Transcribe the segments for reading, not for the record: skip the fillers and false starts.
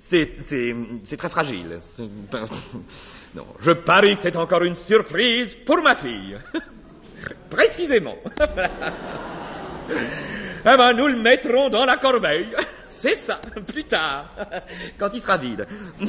C'est très fragile. Non, je parie que c'est encore une surprise pour ma fille. Précisément. Eh ben, nous le mettrons dans la corbeille. C'est ça, plus tard, quand il sera vide.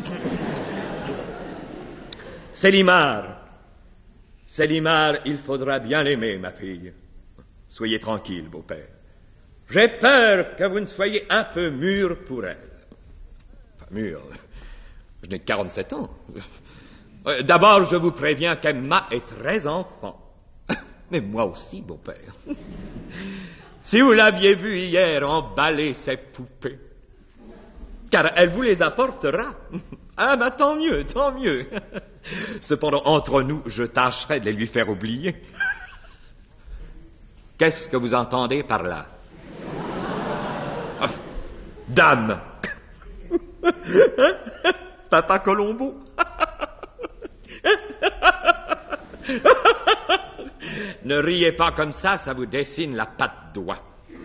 Célimare, il faudra bien l'aimer, ma fille. Soyez tranquille, beau-père. J'ai peur que vous ne soyez un peu mûr pour elle. Enfin, mûr, je n'ai que 47 ans. D'abord, je vous préviens qu'Emma est très enfant. Mais moi aussi, beau-père. Si vous l'aviez vue hier emballer ses poupées, car elle vous les apportera. Ah, bah tant mieux, tant mieux. Cependant, entre nous, je tâcherai de les lui faire oublier. Qu'est-ce que vous entendez par là? Dame. Papa Colombo. Ne riez pas comme ça vous dessine la patte d'oie.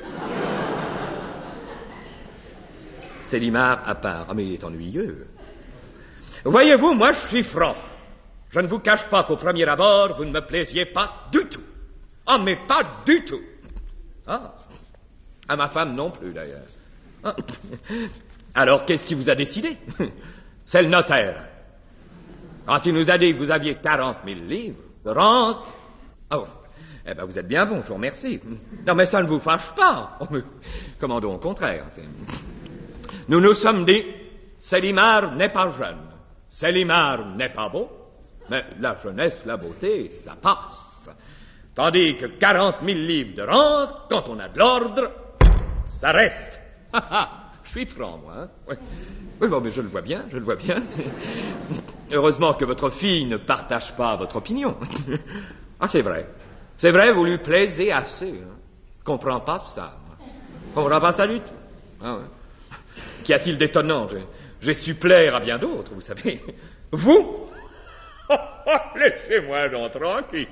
Célimare à part. Ah, mais il est ennuyeux. Voyez-vous, moi je suis franc. Je ne vous cache pas qu'au premier abord, vous ne me plaisiez pas du tout. Ah, mais pas du tout. Ah, à ma femme non plus d'ailleurs. Ah. Alors, qu'est-ce qui vous a décidé? C'est le notaire. Quand il nous a dit que vous aviez 40 000 livres de rente... Oh, eh ben vous êtes bien bon, je vous remercie. Non, mais ça ne vous fâche pas. Oh, comment donc, au contraire. Nous nous sommes dit, Célimare n'est pas jeune. Célimare n'est pas beau. Mais la jeunesse, la beauté, ça passe. Tandis que 40 000 livres de rente, quand on a de l'ordre, ça reste. Je suis franc, moi. Hein? Oui. Oui, bon, mais je le vois bien. Heureusement que votre fille ne partage pas votre opinion. Ah, c'est vrai, vous lui plaisez assez. Hein? Comprends pas ça. Comprends pas ça du tout. Ah, ouais. Qu'y a-t-il d'étonnant? J'ai su plaire à bien d'autres, vous savez. Vous? Laissez-moi donc tranquille.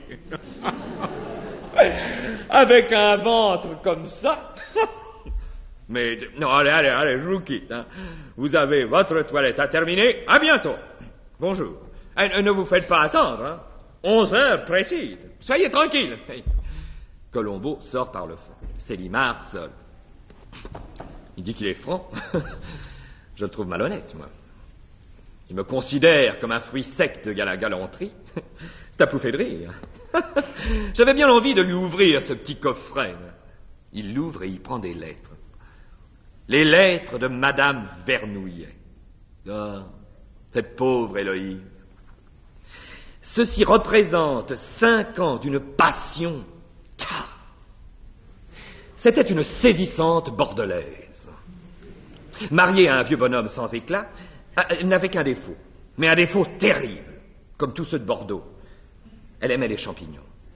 Avec un ventre comme ça. Mais, non, allez, je vous quitte. Hein. Vous avez votre toilette à terminer. À bientôt. Bonjour. Ne vous faites pas attendre. Hein. 11 heures précises. Soyez tranquille. Colombo sort par le fond. Célimare seul. Il dit qu'il est franc. Je le trouve malhonnête, moi. Il me considère comme un fruit sec de la galanterie. C'est à pouffer de rire. J'avais bien envie de lui ouvrir ce petit coffret. Il l'ouvre et il prend des lettres. Les lettres de Madame Vernouillet. Ah, cette pauvre Héloïse. Ceci représente 5 ans d'une passion. C'était une saisissante bordelaise. Mariée à un vieux bonhomme sans éclat, elle n'avait qu'un défaut, mais un défaut terrible, comme tous ceux de Bordeaux. Elle aimait les champignons.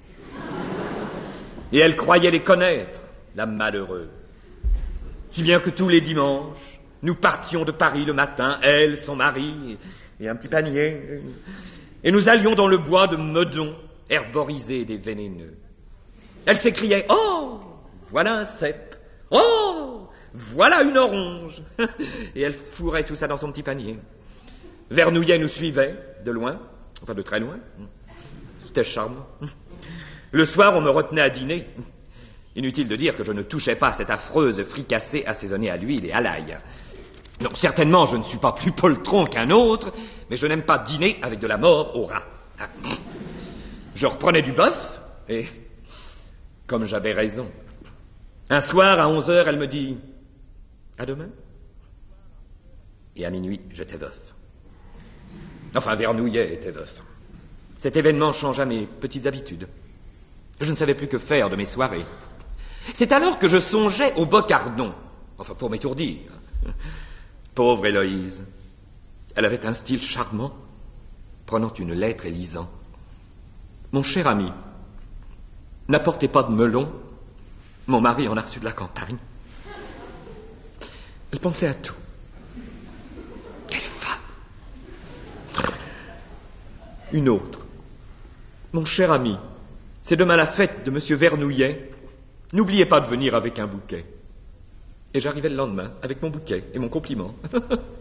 Et elle croyait les connaître, la malheureuse. Si bien que tous les dimanches, nous partions de Paris le matin, elle, son mari, et un petit panier, et nous allions dans le bois de Meudon, herboriser des vénéneux. Elle s'écriait « Oh, voilà un cep! Oh, voilà une orange !» Et elle fourrait tout ça dans son petit panier. Vernouillet nous suivait, de loin, enfin de très loin. C'était charmant. Le soir, on me retenait à dîner. Inutile de dire que je ne touchais pas cette affreuse fricassée assaisonnée à l'huile et à l'ail. Non, certainement, je ne suis pas plus poltron qu'un autre, mais je n'aime pas dîner avec de la mort au rat. Je reprenais du bœuf, et comme j'avais raison. Un soir, à 11 heures, elle me dit « À demain ?» Et à minuit, j'étais veuf. Enfin, Vernouillet était veuf. Cet événement changea mes petites habitudes. Je ne savais plus que faire de mes soirées. C'est alors que je songeais au Bocardon. Enfin, pour m'étourdir. Pauvre Héloïse. Elle avait un style charmant, prenant une lettre et lisant. « Mon cher ami, n'apportez pas de melon. Mon mari en a reçu de la campagne. » Elle pensait à tout. Quelle femme! Une autre. « Mon cher ami, c'est demain la fête de monsieur Vernouillet. N'oubliez pas de venir avec un bouquet. » Et j'arrivais le lendemain avec mon bouquet et mon compliment.